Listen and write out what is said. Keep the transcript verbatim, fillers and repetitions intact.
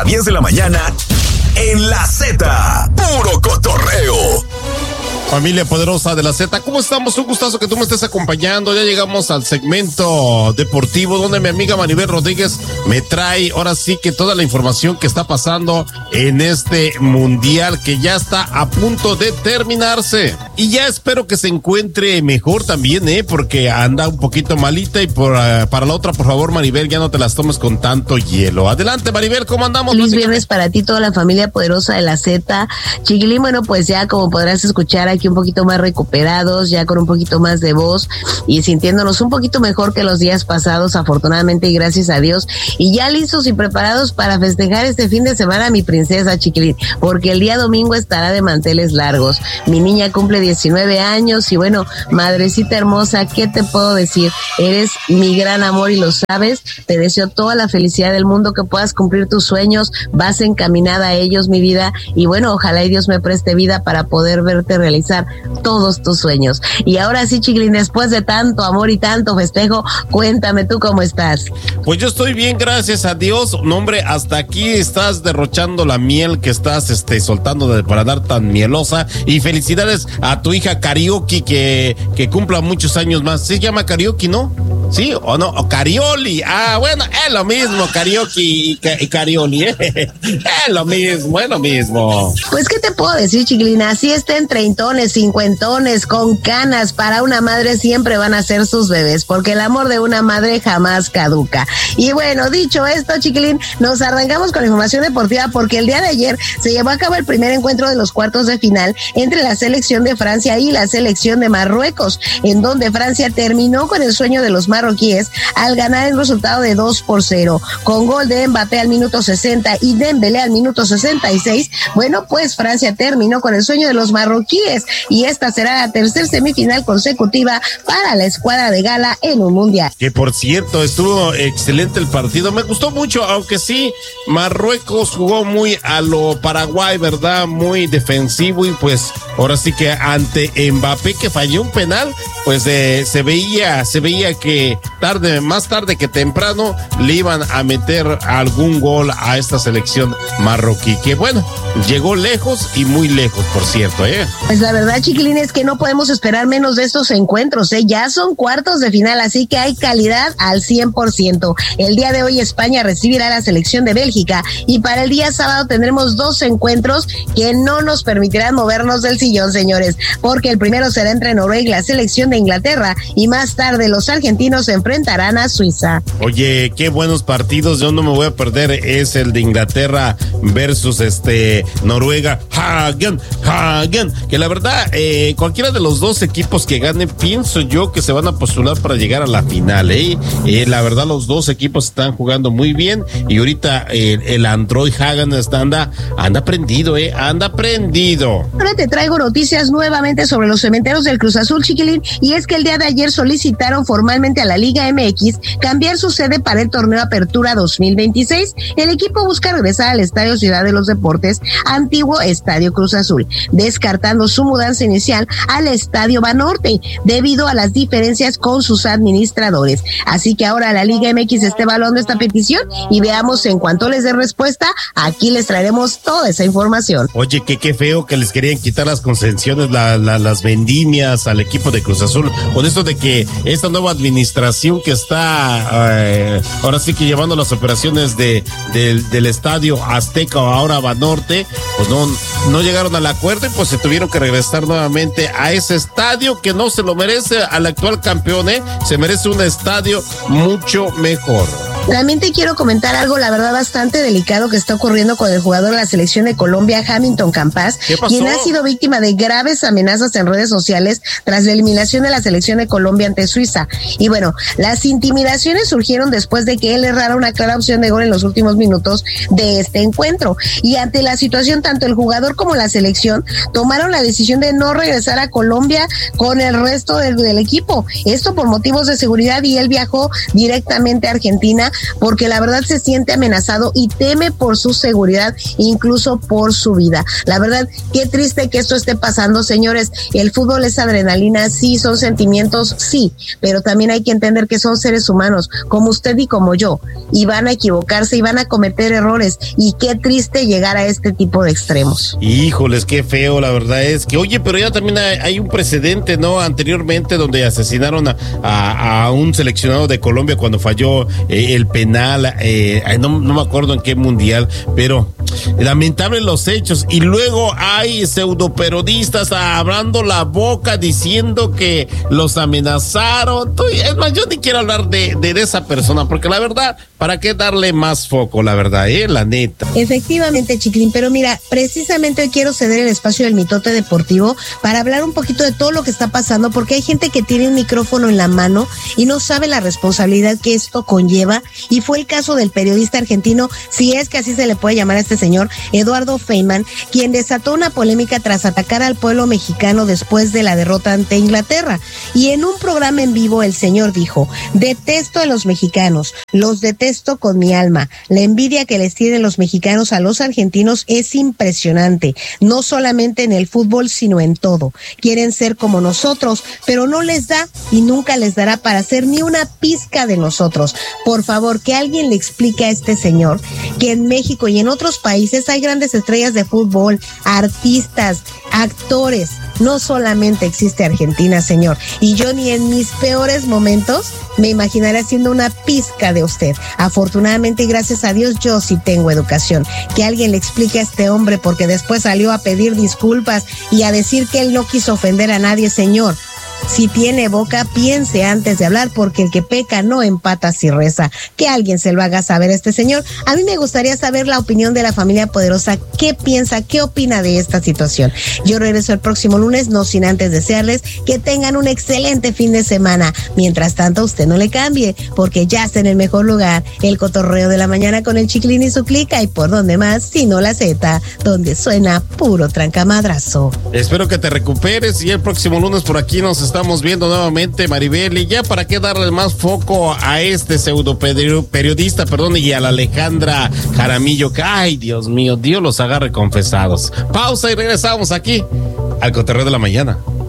diez de la mañana en La Z, puro cotorreo. Familia poderosa de la Z, ¿cómo estamos? Un gustazo que tú me estés acompañando. Ya llegamos al segmento deportivo donde mi amiga Maribel Rodríguez me trae ahora sí que toda la información que está pasando en este mundial que ya está a punto de terminarse. Y ya espero que se encuentre mejor también, ¿eh? Porque anda un poquito malita y por uh, para la otra, por favor, Maribel, ya no te las tomes con tanto hielo. Adelante, Maribel, ¿cómo andamos? Feliz viernes para ti, toda la familia poderosa de la Z. Chiquilín, bueno, pues ya como podrás escuchar aquí un poquito más recuperados, ya con un poquito más de voz y sintiéndonos un poquito mejor que los días pasados, afortunadamente y gracias a Dios, y ya listos y preparados para festejar este fin de semana a mi princesa Chiquilín, porque el día domingo estará de manteles largos. Mi niña cumple diecinueve años y bueno, madrecita hermosa, ¿qué te puedo decir? Eres mi gran amor y lo sabes. Te deseo toda la felicidad del mundo, que puedas cumplir tus sueños, vas encaminada a ellos, mi vida, y bueno, ojalá y Dios me preste vida para poder verte realizar todos tus sueños. Y ahora sí, Chiquilín, después de tanto amor y tanto festejo, cuéntame tú cómo estás. Pues yo estoy bien, gracias a Dios. No, hombre, hasta aquí estás derrochando la miel que estás este, soltando de, para dar tan mielosa. Y felicidades a tu hija Karaoke, que, que cumpla muchos años más. ¿Se llama Karaoke, no? ¿Sí o no? O Carioli. Ah, bueno, es lo mismo, Karaoke y, y Carioli, ¿eh? Es lo mismo, es lo mismo. Pues, ¿qué te puedo decir, Chiquilín? Así estén treintones, cincuentones, con canas, para una madre siempre van a ser sus bebés, porque el amor de una madre jamás caduca. Y bueno, dicho esto, Chiquilín, nos arrancamos con la información deportiva, porque el día de ayer se llevó a cabo el primer encuentro de los cuartos de final entre la selección de Francia y la selección de Marruecos, en donde Francia terminó con el sueño de los marroquíes al ganar el resultado de dos por cero, con gol de Mbappé al minuto sesenta y Dembélé al minuto sesenta y seis. Bueno, pues Francia terminó con el sueño de los marroquíes y esta será la tercera semifinal consecutiva para la escuadra de gala en un mundial. Que por cierto, estuvo excelente el partido, me gustó mucho, aunque sí, Marruecos jugó muy a lo Paraguay, ¿verdad? Muy defensivo y pues ahora sí que ante Mbappé, que falló un penal, pues eh, se veía, se veía que tarde, más tarde que temprano le iban a meter algún gol a esta selección marroquí, que bueno, llegó lejos y muy lejos, por cierto, ¿eh? Pues la verdad, Chiquilín, es que no podemos esperar menos de estos encuentros, ¿eh? Ya son cuartos de final, así que hay calidad al cien por ciento. El día de hoy España recibirá a la selección de Bélgica y para el día sábado tendremos dos encuentros que no nos permitirán movernos del sillón, señores, porque el primero será entre Noruega y la selección de Inglaterra y más tarde los argentinos se enfrentarán a Suiza. Oye, qué buenos partidos, yo no me voy a perder, es el de Inglaterra versus este Noruega. Hagen, Hagen, que la verdad, eh, cualquiera de los dos equipos que ganen, pienso yo que se van a postular para llegar a la final, ¿eh? eh la verdad, los dos equipos están jugando muy bien y ahorita eh, el Android Hagen está, anda, anda prendido, ¿eh? Anda prendido. Ahora te traigo noticias nuevamente sobre los cementeros del Cruz Azul, Chiquilín, y es que el día de ayer solicitaron formalmente a la Liga M X cambiar su sede para el torneo Apertura dos mil veintiséis. El equipo busca regresar al Estadio Ciudad de los Deportes, antiguo Estadio Cruz Azul, descartando su mudanza inicial al Estadio Banorte debido a las diferencias con sus administradores. Así que ahora la Liga M X está evaluando esta petición y veamos en cuanto les dé respuesta, aquí les traeremos toda esa información. Oye, que qué feo que les querían quitar las concesiones, la, la, las vendimias al equipo de Cruz Azul, con esto de que esta nueva administración que está eh, ahora sí que llevando las operaciones de, de del Estadio Azteca o ahora Banorte, pues no, no llegaron al acuerdo y pues se tuvieron que regresar nuevamente a ese estadio que no se lo merece al actual campeón, ¿eh? Se merece un estadio mucho mejor. También te quiero comentar algo, la verdad, bastante delicado que está ocurriendo con el jugador de la selección de Colombia, Hamilton Campas, quien ha sido víctima de graves amenazas en redes sociales tras la eliminación de la selección de Colombia ante Suiza. Y bueno, las intimidaciones surgieron después de que él errara una clara opción de gol en los últimos minutos de este encuentro. Y ante la situación, tanto el jugador como la selección tomaron la decisión de no regresar a Colombia con el resto del, del equipo. Esto por motivos de seguridad, y él viajó directamente a Argentina tema porque la verdad se siente amenazado y teme por su seguridad, incluso por su vida. La verdad, qué triste que esto esté pasando, señores. El fútbol es adrenalina, sí, son sentimientos, sí, pero también hay que entender que son seres humanos, como usted y como yo, y van a equivocarse y van a cometer errores, y qué triste llegar a este tipo de extremos. Híjoles, qué feo, la verdad es que, oye, pero ya también hay, hay un precedente, ¿no? Anteriormente donde asesinaron a, a, a un seleccionado de Colombia cuando falló eh, el penal, eh, no, no me acuerdo en qué mundial, pero lamentables los hechos, y luego hay pseudoperiodistas abriendo la boca diciendo que los amenazaron. Es más, yo ni quiero hablar de, de, de esa persona, porque la verdad, ¿para qué darle más foco, la verdad, eh? La neta. Efectivamente, Chiquilín, pero mira, precisamente hoy quiero ceder el espacio del mitote deportivo para hablar un poquito de todo lo que está pasando, porque hay gente que tiene un micrófono en la mano y no sabe la responsabilidad que esto conlleva, y fue el caso del periodista argentino, si es que así se le puede llamar a este señor, Eduardo Feynman, quien desató una polémica tras atacar al pueblo mexicano después de la derrota ante Inglaterra. Y en un programa en vivo el señor dijo: detesto a los mexicanos, los detesto con mi alma. La envidia que les tienen los mexicanos a los argentinos es impresionante, no solamente en el fútbol, sino en todo. Quieren ser como nosotros, pero no les da y nunca les dará para ser ni una pizca de nosotros. Por favor, que alguien le explique a este señor que en México y en otros países hay grandes estrellas de fútbol, artistas, actores. No solamente existe Argentina, señor. Y yo ni en mis peores momentos me imaginaré haciendo una pizca de usted. Afortunadamente y gracias a Dios, yo sí tengo educación. Que alguien le explique a este hombre, porque después salió a pedir disculpas y a decir que él no quiso ofender a nadie, señor. Si tiene boca, piense antes de hablar, porque el que peca no empata si reza. Que alguien se lo haga saber a este señor. A mí me gustaría saber la opinión de la familia poderosa. ¿Qué piensa, qué opina de esta situación? Yo regreso el próximo lunes, no sin antes desearles que tengan un excelente fin de semana. Mientras tanto, usted no le cambie, porque ya está en el mejor lugar, el cotorreo de la mañana con el Chiquilín y su clica. Y por donde más, sino la Z, donde suena puro trancamadrazo. Espero que te recuperes, y el próximo lunes por aquí nos estamos viendo nuevamente, Maribel, y ya para qué darle más foco a este pseudo periodista, perdón, y a la Alejandra Jaramillo, que ay, Dios mío, Dios los agarre confesados. Pausa y regresamos aquí al cotorreo de la mañana.